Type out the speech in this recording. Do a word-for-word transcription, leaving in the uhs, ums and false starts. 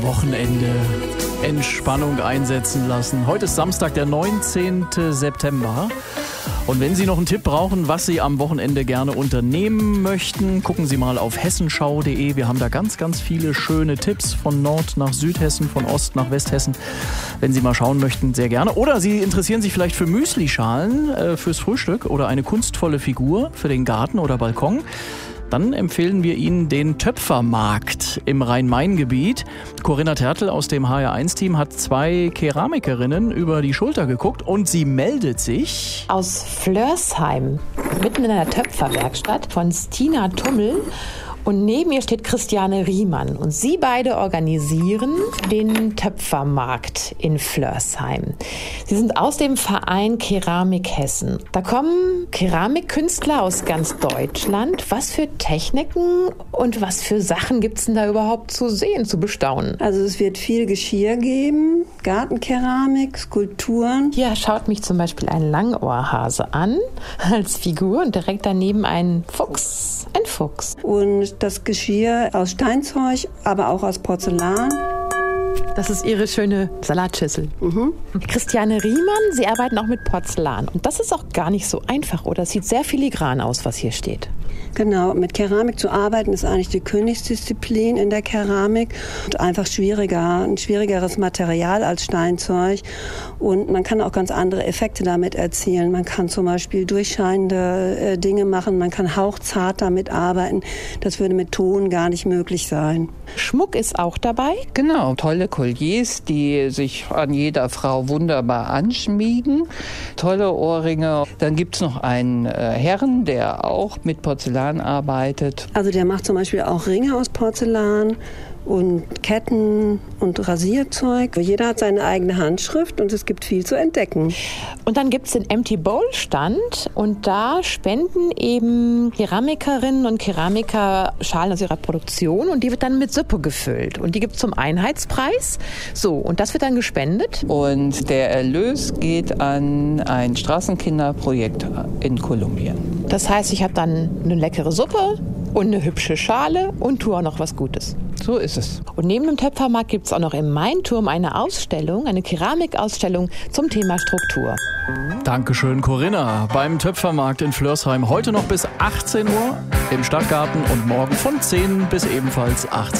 Wochenende, Entspannung einsetzen lassen. Heute ist Samstag, der neunzehnten September. Und wenn Sie noch einen Tipp brauchen, was Sie am Wochenende gerne unternehmen möchten, gucken Sie mal auf hessenschau punkt de. Wir haben da ganz, ganz viele schöne Tipps von Nord nach Südhessen, von Ost nach Westhessen. Wenn Sie mal schauen möchten, sehr gerne. Oder Sie interessieren sich vielleicht für Müslischalen äh, fürs Frühstück oder eine kunstvolle Figur für den Garten oder Balkon. Dann empfehlen wir Ihnen den Töpfermarkt im Rhein-Main-Gebiet. Corinna Tertl aus dem H R eins Team hat zwei Keramikerinnen über die Schulter geguckt und sie meldet sich aus Flörsheim, mitten in einer Töpferwerkstatt von Stina Tummel. Und neben ihr steht Christiane Riemann. Und sie beide organisieren den Töpfermarkt in Flörsheim. Sie sind aus dem Verein Keramik Hessen. Da kommen Keramikkünstler aus ganz Deutschland. Was für Techniken und was für Sachen gibt es denn da überhaupt zu sehen, zu bestaunen? Also es wird viel Geschirr geben, Gartenkeramik, Skulpturen. Hier schaut mich zum Beispiel ein Langohrhase an als Figur und direkt daneben ein Fuchs. Ein Fuchs. Und das Geschirr aus Steinzeug, aber auch aus Porzellan. Das ist Ihre schöne Salatschüssel. Mhm. Christiane Riemann, Sie arbeiten auch mit Porzellan. Und das ist auch gar nicht so einfach, oder? Es sieht sehr filigran aus, was hier steht. Genau, mit Keramik zu arbeiten ist eigentlich die Königsdisziplin in der Keramik. Und einfach schwieriger, ein schwierigeres Material als Steinzeug. Und man kann auch ganz andere Effekte damit erzielen. Man kann zum Beispiel durchscheinende äh, Dinge machen, man kann hauchzart damit arbeiten. Das würde mit Ton gar nicht möglich sein. Schmuck ist auch dabei? Genau, tolle Colliers, die sich an jeder Frau wunderbar anschmiegen. Tolle Ohrringe. Dann gibt es noch einen äh, Herrn, der auch mit Porzellan arbeitet. Also der macht zum Beispiel auch Ringe aus Porzellan und Ketten und Rasierzeug. Jeder hat seine eigene Handschrift und es gibt viel zu entdecken. Und dann gibt es den Empty Bowl Stand und da spenden eben Keramikerinnen und Keramiker Schalen aus ihrer Produktion und die wird dann mit Suppe gefüllt und die gibt es zum Einheitspreis. So, und das wird dann gespendet. Und der Erlös geht an ein Straßenkinderprojekt in Kolumbien. Das heißt, ich habe dann eine leckere Suppe und eine hübsche Schale und tue auch noch was Gutes. So ist es. Und neben dem Töpfermarkt gibt es auch noch im Mainturm eine Ausstellung, eine Keramikausstellung zum Thema Struktur. Dankeschön, Corinna. Beim Töpfermarkt in Flörsheim heute noch bis achtzehn Uhr im Stadtgarten und morgen von zehn bis ebenfalls achtzehn Uhr.